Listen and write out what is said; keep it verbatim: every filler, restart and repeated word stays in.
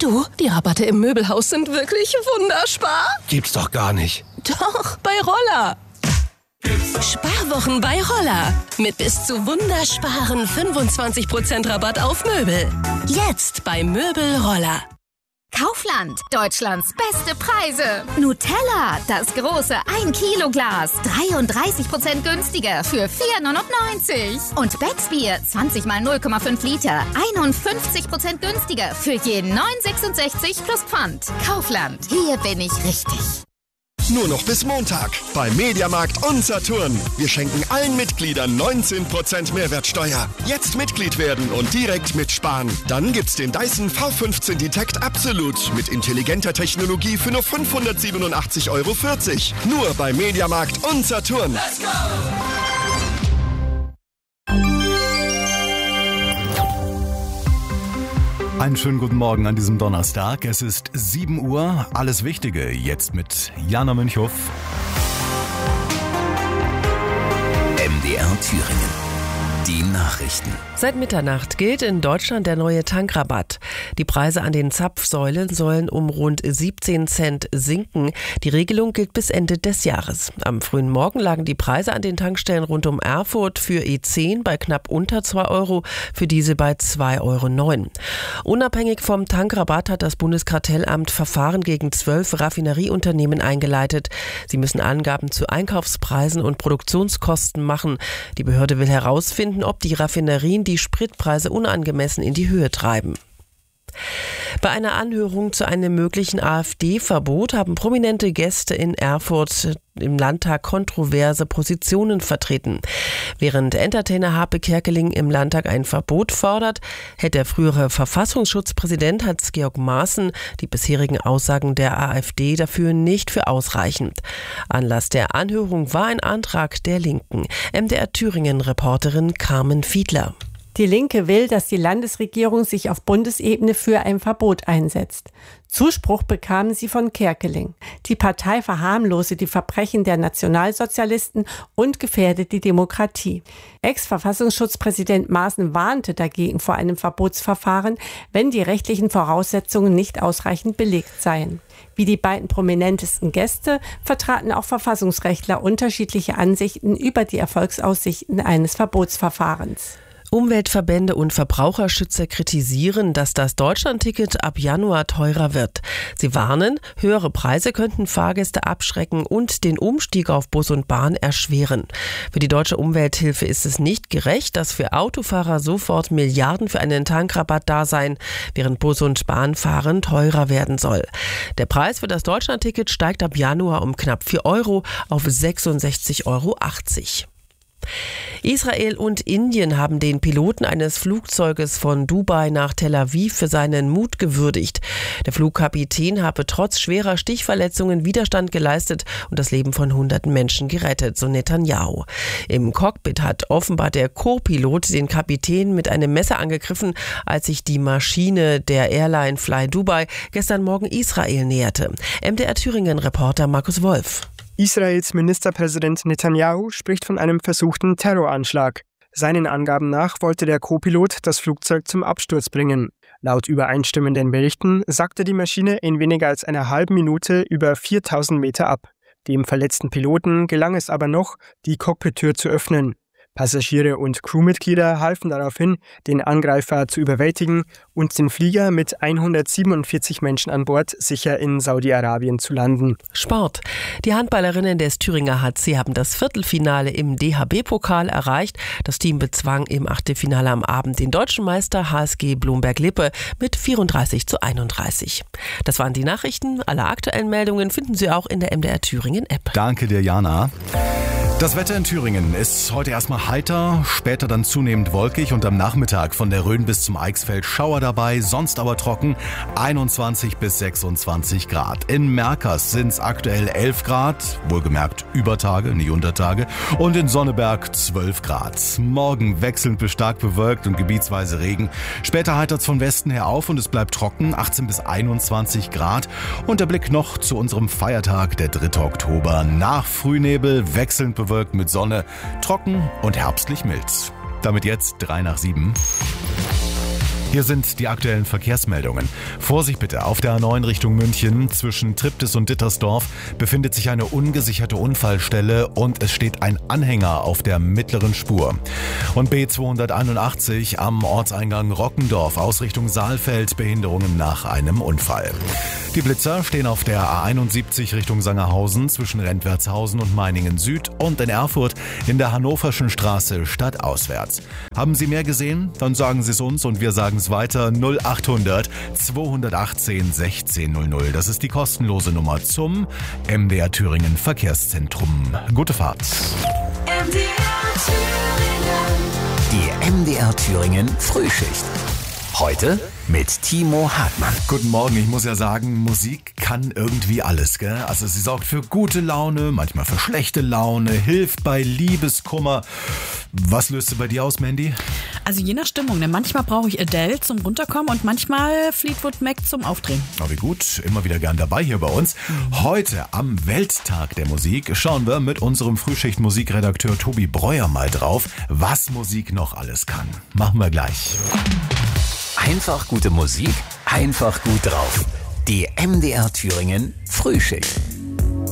Du, die Rabatte im Möbelhaus sind wirklich wunderspar. Gibt's doch gar nicht. Doch, bei Roller. Sparwochen bei Roller. Mit bis zu wundersparen fünfundzwanzig Prozent Rabatt auf Möbel. Jetzt bei Möbel Roller. Kaufland, Deutschlands beste Preise. Nutella, das große ein Kilo Glas, dreiunddreißig Prozent günstiger für vier neunundneunzig. Und Becks Bier, zwanzig mal null Komma fünf Liter, einundfünfzig Prozent günstiger für je neun sechsundsechzig plus Pfand. Kaufland, hier bin ich richtig. Nur noch bis Montag bei Mediamarkt und Saturn. Wir schenken allen Mitgliedern neunzehn Prozent Mehrwertsteuer. Jetzt Mitglied werden und direkt mitsparen. Dann gibt's den Dyson V fünfzehn Detect Absolute mit intelligenter Technologie für nur fünfhundertsiebenundachtzig Euro vierzig. Nur bei Mediamarkt und Saturn. Let's go! Einen schönen guten Morgen an diesem Donnerstag. Es ist sieben Uhr. Alles Wichtige jetzt mit Jana Münchhoff. M D R Thüringen. Die Nachrichten. Seit Mitternacht gilt in Deutschland der neue Tankrabatt. Die Preise an den Zapfsäulen sollen um rund siebzehn Cent sinken. Die Regelung gilt bis Ende des Jahres. Am frühen Morgen lagen die Preise an den Tankstellen rund um Erfurt für E zehn bei knapp unter zwei Euro, für Diesel bei zwei Euro neun. Unabhängig vom Tankrabatt hat das Bundeskartellamt Verfahren gegen zwölf Raffinerieunternehmen eingeleitet. Sie müssen Angaben zu Einkaufspreisen und Produktionskosten machen. Die Behörde will herausfinden, ob die Raffinerien die Spritpreise unangemessen in die Höhe treiben. Bei einer Anhörung zu einem möglichen AfD-Verbot haben prominente Gäste in Erfurt im Landtag kontroverse Positionen vertreten. Während Entertainer Harpe Kerkeling im Landtag ein Verbot fordert, hält der frühere Verfassungsschutzpräsident Hans-Georg Maaßen die bisherigen Aussagen der AfD dafür nicht für ausreichend. Anlass der Anhörung war ein Antrag der Linken. M D R Thüringen-Reporterin Carmen Fiedler. Die Linke will, dass die Landesregierung sich auf Bundesebene für ein Verbot einsetzt. Zuspruch bekamen sie von Kerkeling. Die Partei verharmlose die Verbrechen der Nationalsozialisten und gefährdet die Demokratie. Ex-Verfassungsschutzpräsident Maaßen warnte dagegen vor einem Verbotsverfahren, wenn die rechtlichen Voraussetzungen nicht ausreichend belegt seien. Wie die beiden prominentesten Gäste vertraten auch Verfassungsrechtler unterschiedliche Ansichten über die Erfolgsaussichten eines Verbotsverfahrens. Umweltverbände und Verbraucherschützer kritisieren, dass das Deutschlandticket ab Januar teurer wird. Sie warnen, höhere Preise könnten Fahrgäste abschrecken und den Umstieg auf Bus und Bahn erschweren. Für die Deutsche Umwelthilfe ist es nicht gerecht, dass für Autofahrer sofort Milliarden für einen Tankrabatt da seien, während Bus- und Bahnfahren teurer werden soll. Der Preis für das Deutschlandticket steigt ab Januar um knapp vier Euro auf sechsundsechzig Euro achtzig. Israel und Indien haben den Piloten eines Flugzeuges von Dubai nach Tel Aviv für seinen Mut gewürdigt. Der Flugkapitän habe trotz schwerer Stichverletzungen Widerstand geleistet und das Leben von hunderten Menschen gerettet, so Netanyahu. Im Cockpit hat offenbar der Co-Pilot den Kapitän mit einem Messer angegriffen, als sich die Maschine der Airline Fly Dubai gestern Morgen Israel näherte. M D R Thüringen-Reporter Markus Wolf. Israels Ministerpräsident Netanyahu spricht von einem versuchten Terroranschlag. Seinen Angaben nach wollte der Co-Pilot das Flugzeug zum Absturz bringen. Laut übereinstimmenden Berichten sackte die Maschine in weniger als einer halben Minute über viertausend Meter ab. Dem verletzten Piloten gelang es aber noch, die Cockpittür zu öffnen. Passagiere und Crewmitglieder halfen daraufhin, den Angreifer zu überwältigen und den Flieger mit hundertsiebenundvierzig Menschen an Bord sicher in Saudi-Arabien zu landen. Sport. Die Handballerinnen des Thüringer H C haben das Viertelfinale im D H B-Pokal erreicht. Das Team bezwang im Achtelfinale am Abend den deutschen Meister H S G Blomberg-Lippe mit vierunddreißig zu einunddreißig. Das waren die Nachrichten. Alle aktuellen Meldungen finden Sie auch in der M D R Thüringen-App. Danke dir, Jana. Das Wetter in Thüringen ist heute erstmal heiter, später dann zunehmend wolkig und am Nachmittag von der Rhön bis zum Eichsfeld Schauer dabei, sonst aber trocken, einundzwanzig bis sechsundzwanzig Grad. In Merkers sind es aktuell elf Grad, wohlgemerkt über Tage, nicht unter Tage, und in Sonneberg zwölf Grad. Morgen wechselnd bis stark bewölkt und gebietsweise Regen. Später heitert es von Westen her auf und es bleibt trocken, achtzehn bis einundzwanzig Grad. Und der Blick noch zu unserem Feiertag, der dritte Oktober. Nach Frühnebel wechselnd bewölkt mit Sonne, trocken und herbstlich mild. Damit jetzt drei nach sieben. Hier sind die aktuellen Verkehrsmeldungen. Vorsicht bitte, auf der A neun Richtung München zwischen Triptis und Dittersdorf befindet sich eine ungesicherte Unfallstelle und es steht ein Anhänger auf der mittleren Spur. Und B zweihunderteinundachtzig am Ortseingang Rockendorf aus Richtung Saalfeld, Behinderungen nach einem Unfall. Die Blitzer stehen auf der A einundsiebzig Richtung Sangerhausen zwischen Rentwertshausen und Meiningen Süd und in Erfurt in der Hannoverschen Straße stadtauswärts. Haben Sie mehr gesehen? Dann sagen Sie es uns und wir sagen es weiter. null achthundert zweihundertachtzehn sechzehn null null. Das ist die kostenlose Nummer zum M D R Thüringen Verkehrszentrum. Gute Fahrt. M D R Thüringen. Die M D R Thüringen Frühschicht. Heute mit Timo Hartmann. Guten Morgen, ich muss ja sagen, Musik kann irgendwie alles, gell? Also sie sorgt für gute Laune, manchmal für schlechte Laune, hilft bei Liebeskummer. Was löst sie bei dir aus, Mandy? Also je nach Stimmung, ne? Manchmal brauche ich Adele zum Runterkommen und manchmal Fleetwood Mac zum Aufdrehen. Oh, wie gut, immer wieder gern dabei hier bei uns. Heute am Welttag der Musik schauen wir mit unserem Frühschicht-Musikredakteur Tobi Breuer mal drauf, was Musik noch alles kann. Machen wir gleich. Einfach gute Musik, einfach gut drauf. Die M D R Thüringen Frühschicht.